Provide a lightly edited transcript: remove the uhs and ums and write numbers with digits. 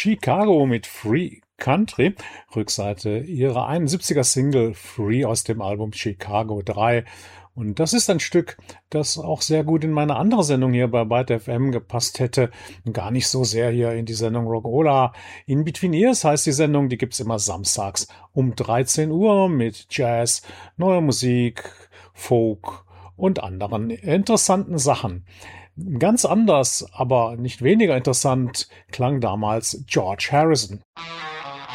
Chicago mit Free Country, Rückseite ihrer 71er Single Free aus dem Album Chicago 3. Und das ist ein Stück, das auch sehr gut in meine andere Sendung hier bei Byte FM gepasst hätte. Gar nicht so sehr hier in die Sendung Rockola. In Between Ears heißt die Sendung, die gibt's immer samstags um 13 Uhr mit Jazz, neuer Musik, Folk und anderen interessanten Sachen. Ganz anders, aber nicht weniger interessant klang damals George Harrison.